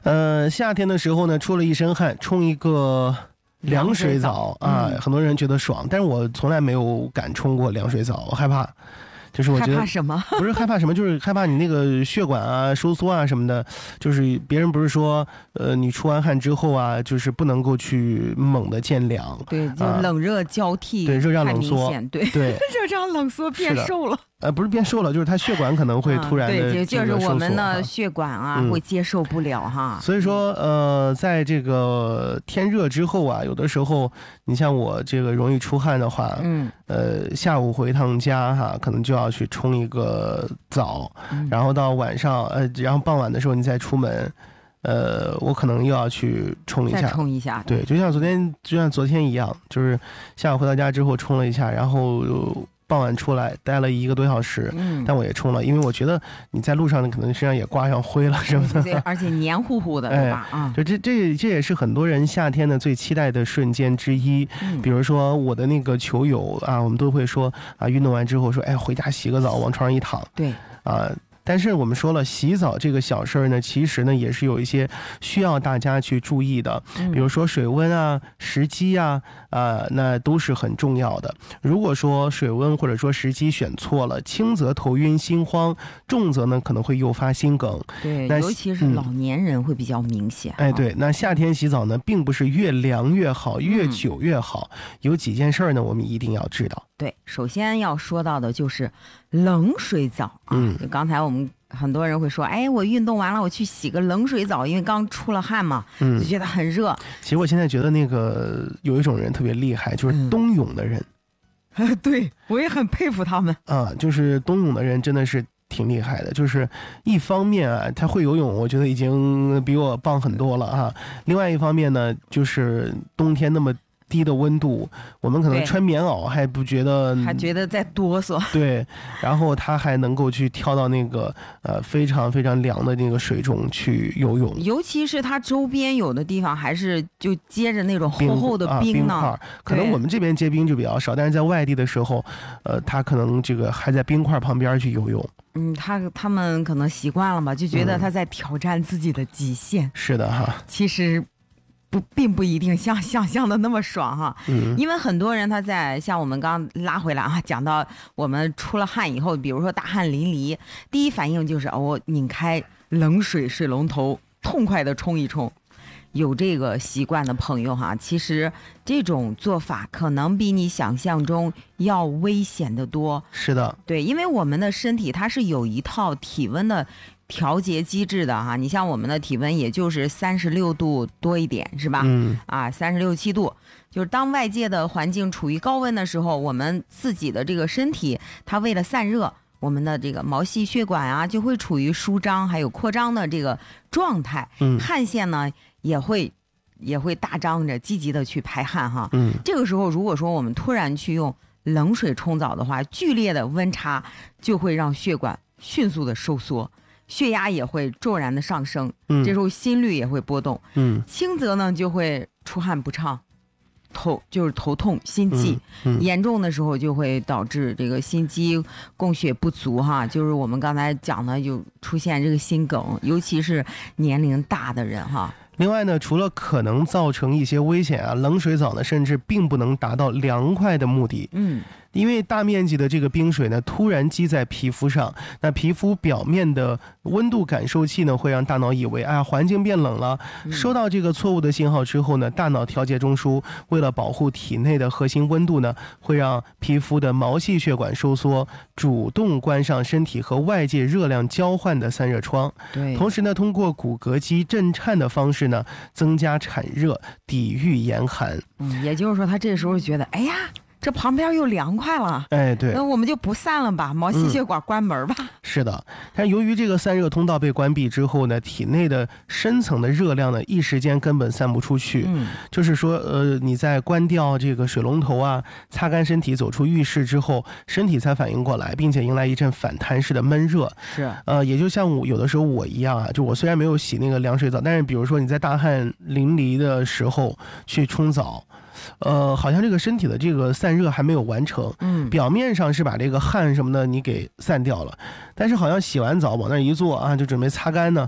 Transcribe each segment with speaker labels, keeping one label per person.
Speaker 1: 夏天的时候呢，出了一身汗，冲一个凉水澡啊，很多人觉得爽，但是我从来没有敢冲过凉水澡，我害怕。就是我觉得
Speaker 2: 害怕什么？
Speaker 1: 不是害怕什么，就是害怕你那个血管啊收缩啊什么的。就是别人不是说，你出完汗之后啊，就是不能够去猛的见凉，
Speaker 2: 对，就冷热交替，
Speaker 1: 对，热胀冷缩，
Speaker 2: 对，热胀冷缩变瘦了。
Speaker 1: 不是变瘦了，就是它血管可能会突然的
Speaker 2: 对，就是我们的血管啊会接受不了哈。
Speaker 1: 所以说在这个天热之后啊，有的时候你像我这个容易出汗的话，下午回趟家哈，可能就要去冲一个澡，然后到晚上然后傍晚的时候你再出门，我可能又要去冲一下，
Speaker 2: 再冲一下。
Speaker 1: 对，就像昨天一样，就是下午回到家之后冲了一下，然后傍晚出来待了1个多小时，但我也冲了，因为我觉得你在路上可能身上也刮上灰了什么的，
Speaker 2: 对，而且黏糊糊的，对吧？
Speaker 1: 就这也是很多人夏天的最期待的瞬间之一。比如说我的那个球友啊，我们都会说啊，运动完之后说，哎，回家洗个澡，往床上一躺，
Speaker 2: 对
Speaker 1: 啊。但是我们说了，洗澡这个小事儿呢，其实呢也是有一些需要大家去注意的，比如说水温啊、时机啊，那都是很重要的。如果说水温或者说时机选错了，轻则头晕心慌，重则呢可能会诱发心梗。
Speaker 2: 对，尤其是老年人会比较明显。
Speaker 1: 对，那夏天洗澡呢，并不是越凉越好，越久越好。有几件事呢，我们一定要知道。
Speaker 2: 对，首先要说到的就是冷水澡啊。就刚才我们很多人会说，哎，我运动完了，我去洗个冷水澡，因为刚出了汗嘛，就觉得很热。
Speaker 1: 其实我现在觉得那个有一种人特别厉害，就是冬泳的人。
Speaker 2: 对，我也很佩服他们
Speaker 1: 啊，就是冬泳的人真的是挺厉害的，就是一方面啊，他会游泳，我觉得已经比我棒很多了啊。另外一方面呢，就是冬天那么低的温度，我们可能穿棉袄还不觉得，
Speaker 2: 还觉得在哆嗦。
Speaker 1: 对，然后他还能够去跳到那个非常非常凉的那个水中去游泳，
Speaker 2: 尤其是他周边有的地方还是就接着那种厚厚的冰呢。
Speaker 1: 块，可能我们这边结冰就比较少，但是在外地的时候，他可能这个还在冰块旁边去游泳。
Speaker 2: 他们可能习惯了吧，就觉得他在挑战自己的极限。
Speaker 1: 是的哈，
Speaker 2: 其实并不一定像想象的那么爽哈。因为很多人他在像我们刚拉回来啊，讲到我们出了汗以后，比如说大汗淋漓，第一反应就是我拧开冷水水龙头，痛快的冲一冲。有这个习惯的朋友哈，其实这种做法可能比你想象中要危险得多。
Speaker 1: 是的，
Speaker 2: 对，因为我们的身体它是有一套体温的调节机制的哈。你像我们的体温也就是36度多一点，是吧？36、7度，就是当外界的环境处于高温的时候，我们自己的这个身体它为了散热，我们的这个毛细血管啊就会处于舒张还有扩张的这个状态，汗腺呢也会大张着积极的去排汗哈。这个时候如果说我们突然去用冷水冲澡的话，剧烈的温差就会让血管迅速的收缩，血压也会骤然的上升，这时候心率也会波动，轻则呢就会出汗不畅，头痛心悸，严重的时候就会导致这个心肌供血不足哈，就是我们刚才讲的就出现这个心梗，尤其是年龄大的人哈。
Speaker 1: 另外呢，除了可能造成一些危险啊，冷水澡呢甚至并不能达到凉快的目的。因为大面积的这个冰水呢突然积在皮肤上，那皮肤表面的温度感受器呢会让大脑以为环境变冷了，收到这个错误的信号之后呢，大脑调节中枢为了保护体内的核心温度呢，会让皮肤的毛细血管收缩，主动关上身体和外界热量交换的散热窗。
Speaker 2: 对，
Speaker 1: 同时呢，通过骨骼肌震颤的方式呢，增加产热，抵御严寒。
Speaker 2: 也就是说他这时候觉得，哎呀，这旁边又凉快了，
Speaker 1: 对，
Speaker 2: 那我们就不散了吧，毛细血管关门吧。
Speaker 1: 是的，但由于这个散热通道被关闭之后呢，体内的深层的热量呢，一时间根本散不出去。就是说，你在关掉这个水龙头啊，擦干身体，走出浴室之后，身体才反应过来，并且迎来一阵反弹式的闷热。
Speaker 2: 是，
Speaker 1: 也就像有的时候我一样啊，就我虽然没有洗那个凉水澡，但是比如说你在大汗淋漓的时候去冲澡。好像这个身体的这个散热还没有完成，表面上是把这个汗什么的你给散掉了，但是好像洗完澡往那一坐啊，就准备擦干呢，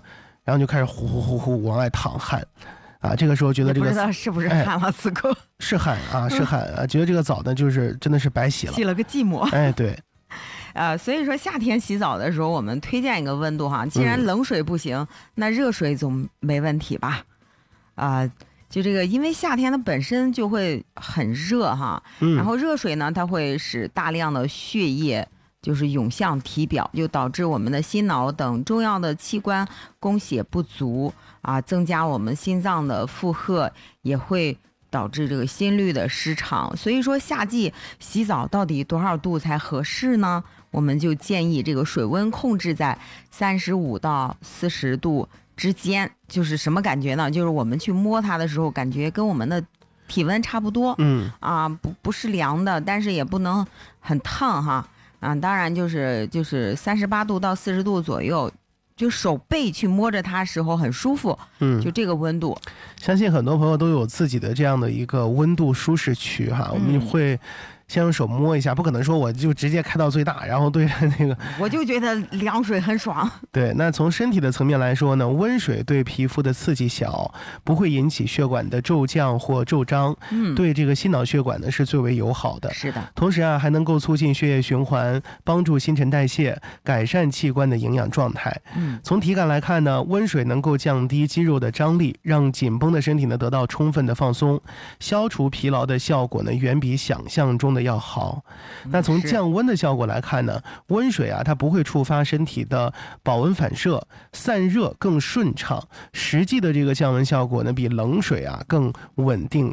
Speaker 1: 然后就开始呼呼呼呼往外淌汗。啊，这个时候觉得这个
Speaker 2: 不知道是不是汗了，此刻
Speaker 1: 是汗啊，是汗啊，觉得这个澡呢就是真的是白洗了，
Speaker 2: 洗了个寂寞。
Speaker 1: 哎，对，
Speaker 2: 所以说夏天洗澡的时候，我们推荐一个温度哈，既然冷水不行，那热水总没问题吧？就这个，因为夏天它本身就会很热哈，然后热水呢，它会使大量的血液就是涌向体表，就导致我们的心脑等重要的器官供血不足啊，增加我们心脏的负荷，也会导致这个心率的失常。所以说夏季洗澡到底多少度才合适呢？我们就建议这个水温控制在35到40度之间。就是什么感觉呢？就是我们去摸它的时候，感觉跟我们的体温差不多，不是凉的，但是也不能很烫哈。当然就是38度到40度左右，就手背去摸着它时候很舒服，就这个温度。
Speaker 1: 相信很多朋友都有自己的这样的一个温度舒适区哈，我们会先用手摸一下，不可能说我就直接开到最大，然后对着那个。
Speaker 2: 我就觉得凉水很爽。
Speaker 1: 对，那从身体的层面来说呢，温水对皮肤的刺激小，不会引起血管的骤降或骤张，对这个心脑血管呢是最为友好的。
Speaker 2: 是的，
Speaker 1: 同时啊，还能够促进血液循环，帮助新陈代谢，改善器官的营养状态。从体感来看呢，温水能够降低肌肉的张力，让紧绷的身体呢得到充分的放松，消除疲劳的效果呢远比想象中的要好。那从降温的效果来看呢，温水啊它不会触发身体的保温反射，散热更顺畅，实际的这个降温效果呢比冷水啊更稳定